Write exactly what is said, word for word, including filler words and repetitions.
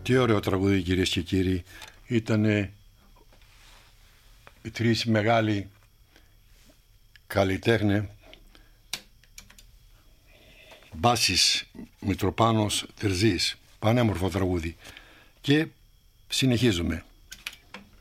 Τι ωραίο τραγούδι, κυρίες και κύριοι. Ήτανε οι τρεις μεγάλοι καλλιτέχνες, Μπάσης, Μητροπάνος, Τερζής. Πανέμορφο τραγούδι. Και συνεχίζουμε.